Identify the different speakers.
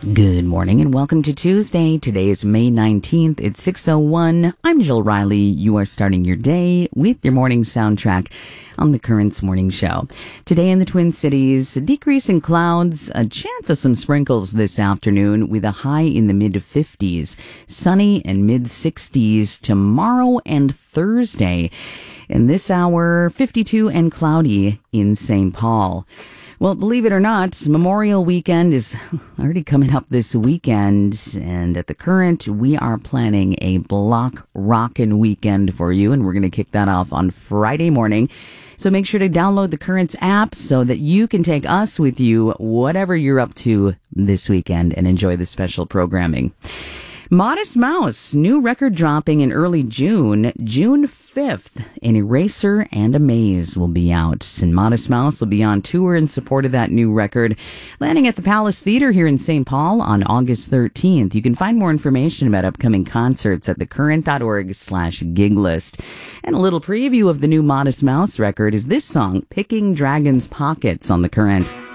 Speaker 1: Good morning and welcome to Tuesday. Today is May 19th. It's 6:01. I'm Jill Riley. You are starting your day with your morning soundtrack on the Currents Morning Show. Today in the Twin Cities, a decrease in clouds, a chance of some sprinkles this afternoon with a high in the mid-50s. Sunny and mid-60s tomorrow and Thursday. In this hour, 52 and cloudy in St. Paul. Well, believe it or not, Memorial Weekend is already coming up this weekend, and at the Current, we are planning a block rockin' weekend for you, and we're going to kick that off on Friday morning. So make sure to download the Currents app so that you can take us with you, whatever you're up to this weekend, and enjoy the special programming. Modest Mouse, new record dropping in early June 5th. An Eraser and a Maze will be out. And Modest Mouse will be on tour in support of that new record, landing at the Palace Theater here in St. Paul on August 13th. You can find more information about upcoming concerts at thecurrent.org/gig list. And a little preview of the new Modest Mouse record is this song, Picking Dragon's Pockets, on The Current.